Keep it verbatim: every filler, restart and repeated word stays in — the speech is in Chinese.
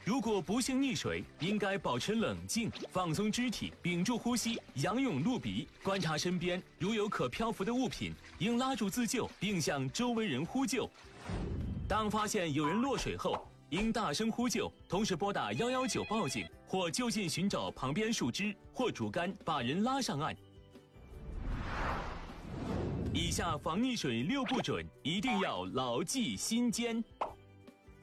如果不幸溺水，应该保持冷静，放松肢体，屏住呼吸，仰泳入鼻，观察身边，如有可漂浮的物品，应拉住自救，并向周围人呼救。当发现有人落水后，应大声呼救，同时拨打一一九报警，或就近寻找旁边树枝或竹竿，把人拉上岸。以下防溺水六不准，一定要牢记心间。